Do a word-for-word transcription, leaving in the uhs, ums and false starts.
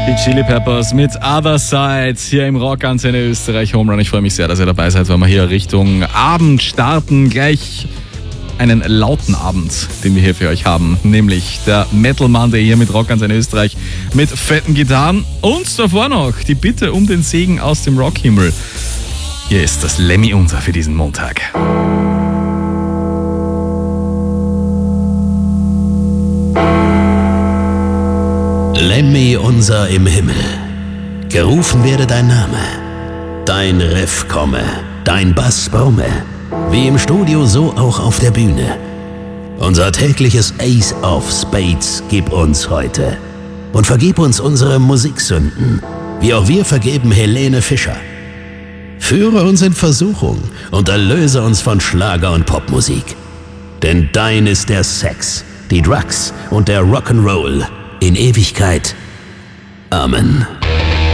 Die Chili Peppers mit Other Side hier im Rockantenne Österreich Home Run. Ich freue mich sehr, dass ihr dabei seid, weil wir hier Richtung Abend starten. Gleich einen lauten Abend, den wir hier für euch haben. Nämlich der Metal Monday hier mit Rockantenne Österreich mit fetten Gitarren. Und davor noch die Bitte um den Segen aus dem Rockhimmel. Hier ist das Lemmy Unser für diesen Montag. Lemmy unser im Himmel, gerufen werde dein Name, dein Riff komme, dein Bass brumme, wie im Studio so auch auf der Bühne. Unser tägliches Ace of Spades gib uns heute und vergib uns unsere Musiksünden, wie auch wir vergeben Helene Fischer. Führe uns in Versuchung und erlöse uns von Schlager und Popmusik, denn dein ist der Sex, die Drugs und der Rock'n'Roll in Ewigkeit. Amen.